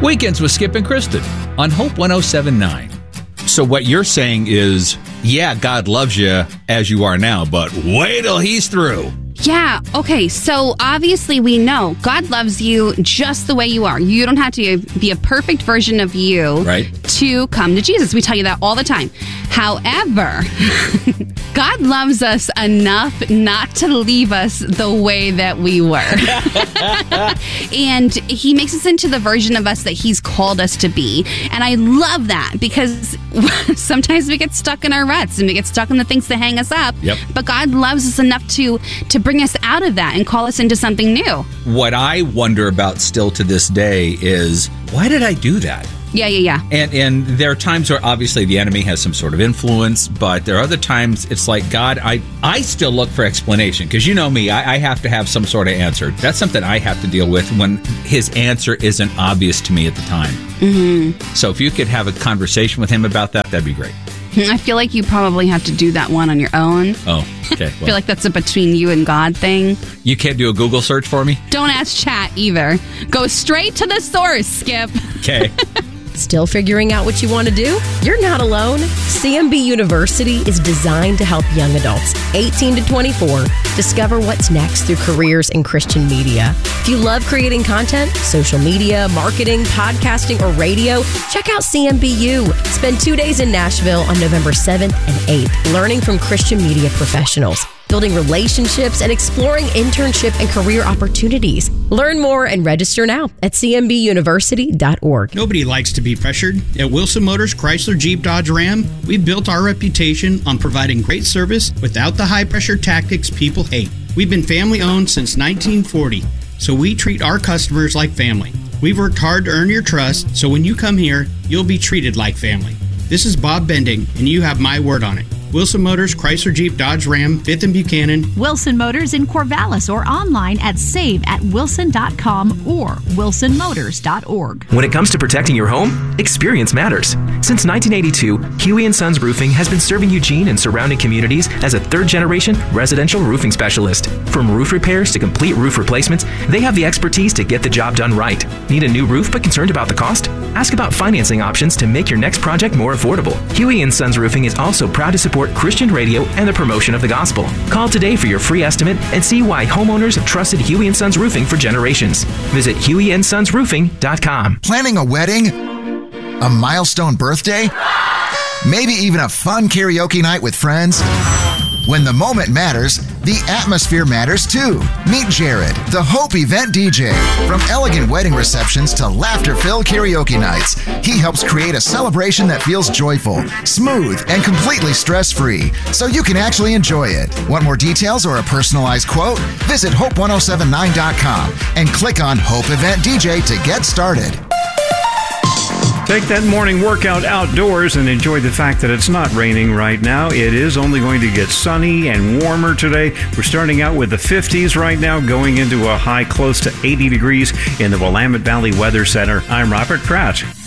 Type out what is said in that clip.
Weekends with Skip and Kristen on Hope 107.9. So what you're saying is, yeah, God loves you as you are now, but wait till he's through. Yeah, okay, so obviously we know God loves you just the way you are. You don't have to be a perfect version of you to come to Jesus. We tell you that all the time. However, God loves us enough not to leave us the way that we were. And he makes us into the version of us that he's called us to be. And I love that because sometimes we get stuck in our ruts and we get stuck in the things that hang us up. Yep. But God loves us enough to bring us out of that and call us into something new. What I wonder about still to this day is, why did I do that? Yeah. And there are times where obviously the enemy has some sort of influence, but there are other times it's like, God, I still look for explanation because you know me, I have to have some sort of answer. That's something I have to deal with when his answer isn't obvious to me at the time. Mm-hmm. So if you could have a conversation with him about that, that'd be great. I feel like you probably have to do that one on your own. Oh, okay. Well, I feel like that's a between you and God thing. You can't do a Google search for me? Don't ask chat either. Go straight to the source, Skip. Okay. Still figuring out what you want to do? You're not alone. CMB University is designed to help young adults, 18 to 24, discover what's next through careers in Christian media. If you love creating content, social media, marketing, podcasting, or radio, check out CMBU. Spend 2 days in Nashville on November 7th and 8th, learning from Christian media professionals, building relationships, and exploring internship and career opportunities. Learn more and register now at cmbuniversity.org. Nobody likes to be pressured. At Wilson Motors Chrysler Jeep Dodge Ram, we've built our reputation on providing great service without the high-pressure tactics people hate. We've been family-owned since 1940, so we treat our customers like family. We've worked hard to earn your trust, so when you come here, you'll be treated like family. This is Bob Bending, and you have my word on it. Wilson Motors, Chrysler Jeep Dodge Ram, 5th and Buchanan. Wilson Motors in Corvallis or online at save@wilson.com or wilsonmotors.org. When it comes to protecting your home, experience matters. Since 1982, Huey & Sons Roofing has been serving Eugene and surrounding communities as a third-generation residential roofing specialist. From roof repairs to complete roof replacements, they have the expertise to get the job done right. Need a new roof but concerned about the cost? Ask about financing options to make your next project more affordable. Huey & Sons Roofing is also proud to support Christian radio and the promotion of the gospel. Call today for your free estimate and see why homeowners have trusted Huey & Sons Roofing for generations. Visit HueyandSonsRoofing.com. Planning a wedding? A milestone birthday? Maybe even a fun karaoke night with friends? When the moment matters, the atmosphere matters too. Meet Jared, the Hope Event DJ. From elegant wedding receptions to laughter-filled karaoke nights, he helps create a celebration that feels joyful, smooth, and completely stress-free, so you can actually enjoy it. Want more details or a personalized quote? Visit Hope1079.com and click on Hope Event DJ to get started. Take that morning workout outdoors and enjoy the fact that it's not raining right now. It is only going to get sunny and warmer today. We're starting out with the 50s right now, going into a high close to 80 degrees in the Willamette Valley Weather Center. I'm Robert Kraut.